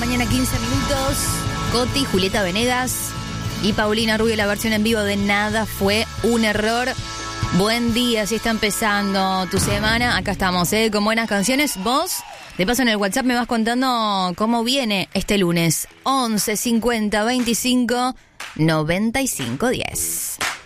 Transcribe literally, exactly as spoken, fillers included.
mañana, quince minutos. Coti, Julieta Venegas y Paulina Rubio, la versión en vivo de Nada Fue un Error. Buen día, si está empezando tu semana. Acá estamos, ¿eh? Con buenas canciones. Vos, de paso en el WhatsApp me vas contando cómo viene este lunes. once cincuenta veinticinco noventa y cinco diez.